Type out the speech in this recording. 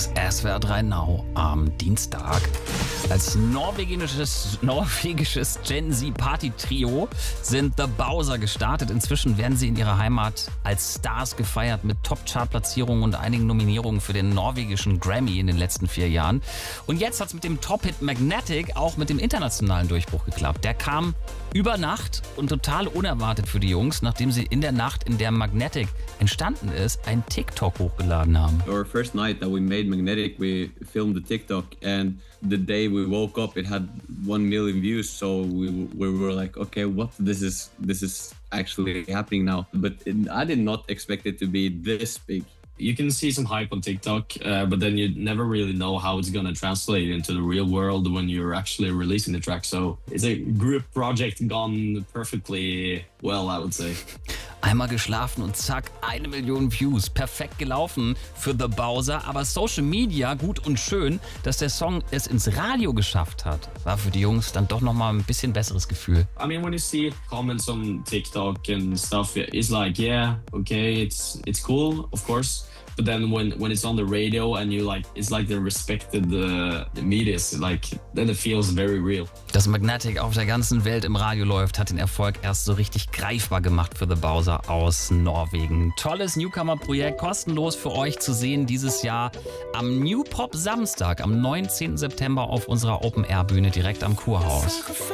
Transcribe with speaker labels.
Speaker 1: ist SWR 3 Now am Dienstag. Als norwegisches Gen-Z-Party-Trio sind The Bowser gestartet. Inzwischen werden sie in ihrer Heimat als Stars gefeiert mit Top-Chart-Platzierungen und einigen Nominierungen für den norwegischen Grammy in den letzten 4 Jahren. Und jetzt hat es mit dem Top-Hit Magnetic auch mit dem internationalen Durchbruch geklappt. Der kam über Nacht und total unerwartet für die Jungs, nachdem sie in der Nacht, in der Magnetic entstanden ist, ein TikTok hochgeladen haben.
Speaker 2: Our first night that we made Magnetic, we filmed the TikTok, and the day we woke up, it had 1 million views. So we were like, okay, what? This is actually happening now. But I did not expect it to be this big.
Speaker 3: You can see some hype on TikTok, but then you never really know how it's going to translate into the real world when you're actually releasing the track. So it's a group project gone perfectly well, I would say.
Speaker 1: Einmal geschlafen und zack, 1 Million Views. Perfekt gelaufen für The Bowser. Aber Social Media, gut und schön, dass der Song es ins Radio geschafft hat. War für die Jungs dann doch nochmal ein bisschen besseres Gefühl.
Speaker 3: I mean, when you see comments on TikTok and stuff, it's like, yeah, okay, it's cool, of course. But then when it's on the radio and you like, it's like the respected the media, like then it feels very real.
Speaker 1: Dass Magnetic auf der ganzen Welt im Radio läuft, hat den Erfolg erst so richtig greifbar gemacht für The Bowser aus Norwegen. Tolles Newcomer-Projekt, kostenlos für euch zu sehen dieses Jahr am New Pop Samstag, am 19. September auf unserer Open-Air-Bühne direkt am Kurhaus.